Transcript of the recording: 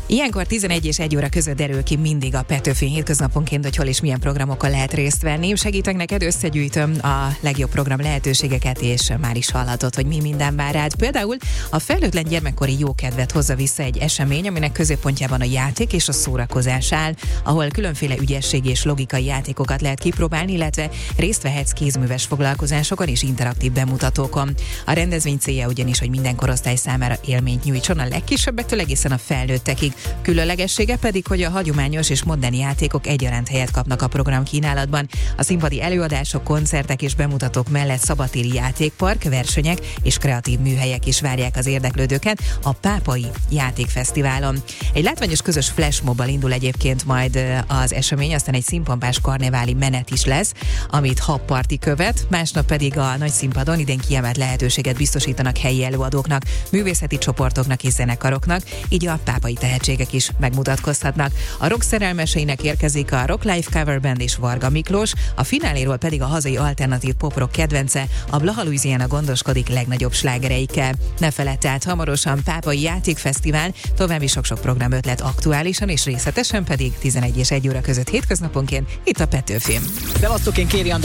Ilyenkor 11 és 1 óra között derül ki mindig a Petőfi hétköznaponként, hogy hol és milyen programokkal lehet részt venni. Segítek neked, összegyűjtöm a legjobb program lehetőségeket, és már is hallhatod, hogy mi minden vár rád. Például a felnőttlen gyermekkori jókedvet hozza vissza egy esemény, aminek középpontjában a játék és a szórakozás áll, ahol különféle ügyességi és logikai játékokat lehet kipróbálni, illetve részt vehetsz kézműves foglalkozásokon és interaktív bemutatókon. A rendezvény célja ugyanis, hogy minden korosztály számára élményt nyújtson, a legkisebbektől egészen a felnőttekig. Különlegessége pedig, hogy a hagyományos és modern játékok egyaránt helyet kapnak a program kínálatban. A színpadi előadások, koncertek és bemutatók mellett szabadtéri játékpark, versenyek és kreatív műhelyek is várják az érdeklődőket a Pápai Játékfesztiválon. Egy látványos közös flashmobbal indul egyébként majd az esemény, aztán egy színpompás karneváli menet is lesz, amit habparti követ, másnap pedig a nagy színpadon idén kiemelt lehetőséget biztosítanak helyi előadóknak, művészeti csoportoknak és zenekaroknak, így a pápai tehetségek is megmutatkozhatnak. A rock szerelmeseinek érkezik a Rock Life Cover Band és Varga Miklós, a fináléról pedig a hazai alternatív pop-rock kedvence, a Blaha Louisiana gondoskodik legnagyobb slágereikkel. Ne feledd tehát, hamarosan Pápai Játékfesztivál, további sok-sok programötlet aktuálisan és részletesen pedig 11 és 1 óra között hétköznaponként itt a Petőfin. Szevasztok, én Kéri András